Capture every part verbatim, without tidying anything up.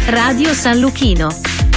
Radio San Luchino.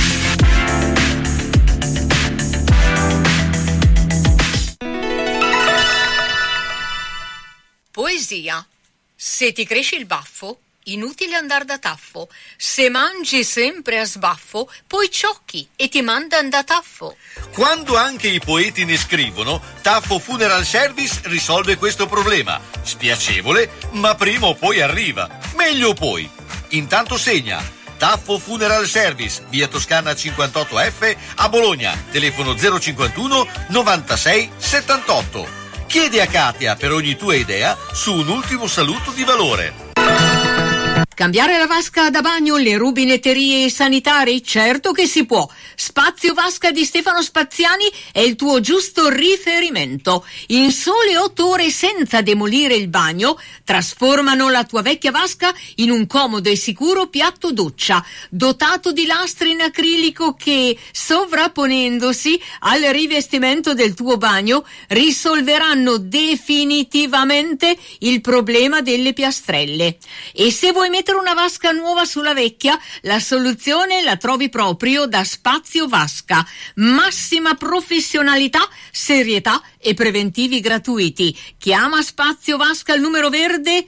Poesia. Se ti cresce il baffo, inutile andar da taffo. Se mangi sempre a sbaffo, poi ciocchi e ti mandan da taffo. Quando anche i poeti ne scrivono, Taffo Funeral Service risolve questo problema. Spiacevole, ma prima o poi arriva. Meglio poi. Intanto segna. Taffo Funeral Service, via Toscana cinquantotto F a Bologna. Telefono zero cinquantuno novantasei settantotto. Chiedi a Katia per ogni tua idea su un ultimo saluto di valore. Cambiare la vasca da bagno, le rubinetterie sanitarie? Certo che si può. Spazio Vasca di Stefano Spaziani è il tuo giusto riferimento. In sole otto ore, senza demolire il bagno, trasformano la tua vecchia vasca in un comodo e sicuro piatto doccia, dotato di lastre in acrilico che, sovrapponendosi al rivestimento del tuo bagno, risolveranno definitivamente il problema delle piastrelle. E se vuoi mettere una vasca nuova sulla vecchia, la soluzione la trovi proprio da Spazio Vasca. Massima professionalità, serietà e preventivi gratuiti. Chiama Spazio Vasca al numero verde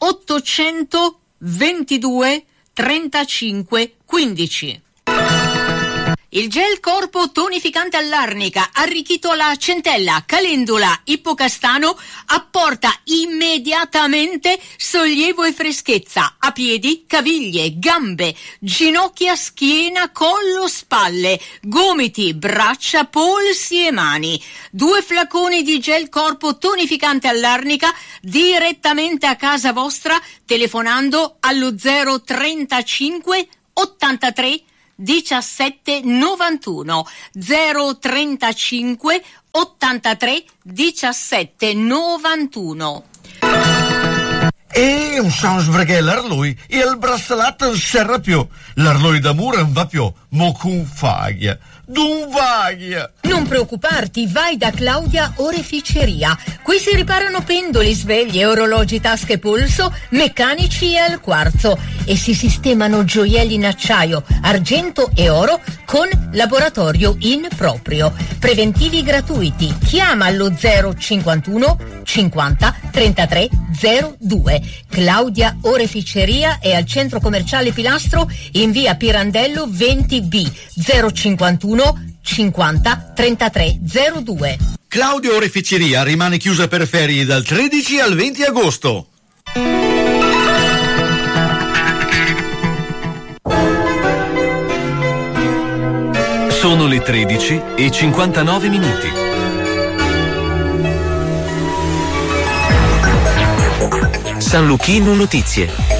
ottocentoventidue trentacinque quindici. Il gel corpo tonificante all'arnica, arricchito alla centella, calendula, ippocastano, apporta immediatamente sollievo e freschezza a piedi, caviglie, gambe, ginocchia, schiena, collo, spalle, gomiti, braccia, polsi e mani. Due flaconi di gel corpo tonificante all'arnica direttamente a casa vostra telefonando allo zero trentacinque ottantatré diciassette novantuno zero trentacinque ottantatré diciassette novantuno. E un sans perché l'arloi e il braccialetto non serra più. L'arloi d'amore non va più, mo con faglia. D'un vaglia. Non preoccuparti, vai da Claudia Oreficeria. Qui si riparano pendoli, sveglie, orologi, tasche, polso, meccanici e al quarzo e si sistemano gioielli in acciaio, argento e oro con laboratorio in proprio. Preventivi gratuiti. Chiama allo zero cinquantuno cinquanta trentatré zero due. Claudia Oreficeria è al centro commerciale Pilastro in via Pirandello venti B zero cinquantuno cinquanta trentatré zero due. Claudio Oreficeria rimane chiusa per ferie dal tredici al venti agosto. Sono le tredici e cinquantanove minuti. San Luchino Notizie.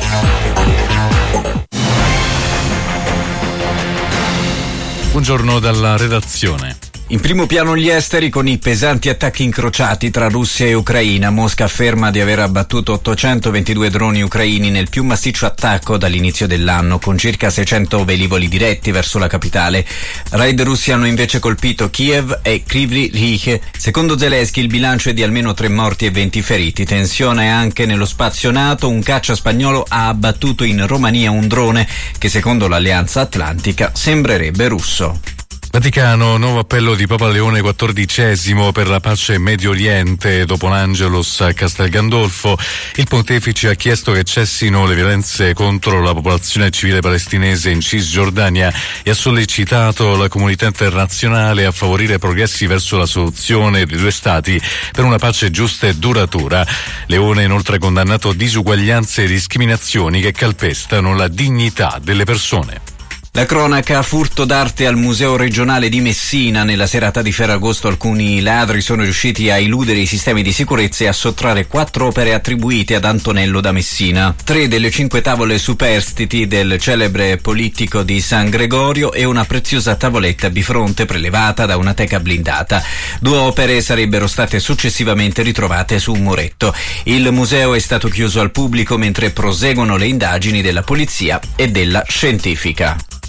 Buongiorno dalla redazione. In primo piano gli esteri con i pesanti attacchi incrociati tra Russia e Ucraina. Mosca afferma di aver abbattuto ottocentoventidue droni ucraini nel più massiccio attacco dall'inizio dell'anno, con circa seicento velivoli diretti verso la capitale. Raid russi hanno invece colpito Kiev e Kryvyi Rih. Secondo Zelensky il bilancio è di almeno tre morti e venti feriti. Tensione anche nello spazio NATO. Un caccia spagnolo ha abbattuto in Romania un drone che secondo l'Alleanza Atlantica sembrerebbe russo. Vaticano, nuovo appello di Papa Leone quattordicesimo per la pace in Medio Oriente. Dopo l'Angelus a Castel Gandolfo, il pontefice ha chiesto che cessino le violenze contro la popolazione civile palestinese in Cisgiordania e ha sollecitato la comunità internazionale a favorire progressi verso la soluzione dei due stati per una pace giusta e duratura. Leone ha inoltre condannato disuguaglianze e discriminazioni che calpestano la dignità delle persone. La cronaca, furto d'arte al Museo regionale di Messina. Nella serata di Ferragosto alcuni ladri sono riusciti a eludere i sistemi di sicurezza e a sottrarre quattro opere attribuite ad Antonello da Messina. Tre delle cinque tavole superstiti del celebre polittico di San Gregorio e una preziosa tavoletta bifronte prelevata da una teca blindata. Due opere sarebbero state successivamente ritrovate su un muretto. Il museo è stato chiuso al pubblico mentre proseguono le indagini della polizia e della scientifica.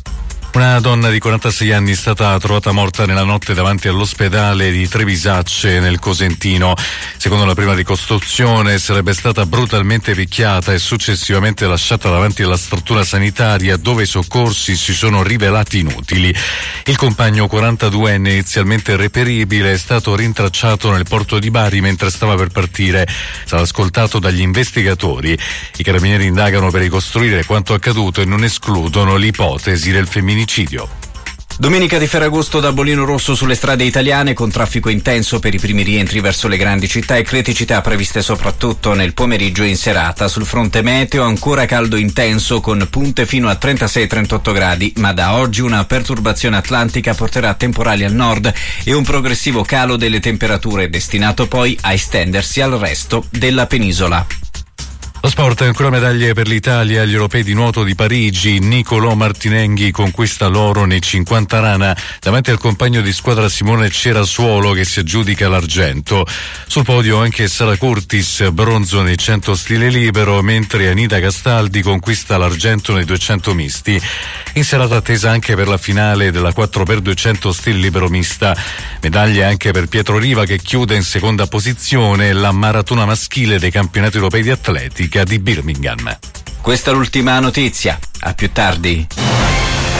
Una donna di quarantasei anni è stata trovata morta nella notte davanti all'ospedale di Trevisacce nel Cosentino. Secondo la prima ricostruzione sarebbe stata brutalmente picchiata e successivamente lasciata davanti alla struttura sanitaria, dove i soccorsi si sono rivelati inutili. Il compagno quarantaduenne, inizialmente reperibile, è stato rintracciato nel porto di Bari mentre stava per partire. Sarà ascoltato dagli investigatori. I carabinieri indagano per ricostruire quanto accaduto e non escludono l'ipotesi del femminicidio. Domenica di Ferragosto da Bolino Rosso sulle strade italiane, con traffico intenso per i primi rientri verso le grandi città e criticità previste soprattutto nel pomeriggio e in serata. Sul fronte meteo ancora caldo intenso con punte fino a trentasei trentotto gradi, ma da oggi una perturbazione atlantica porterà temporali al nord e un progressivo calo delle temperature, destinato poi a estendersi al resto della penisola. Lo sport, ancora medaglie per l'Italia agli europei di nuoto di Parigi. Nicolò Martinenghi conquista l'oro nei cinquanta rana davanti al compagno di squadra Simone Cerasuolo, che si aggiudica l'argento. Sul podio anche Sara Curtis, bronzo nei cento stile libero, mentre Anita Castaldi conquista l'argento nei duecento misti. In serata attesa anche per la finale della quattro per duecento stile libero mista. Medaglie anche per Pietro Riva, che chiude in seconda posizione la maratona maschile dei campionati europei di atletica di Birmingham. Questa è l'ultima notizia. A più tardi.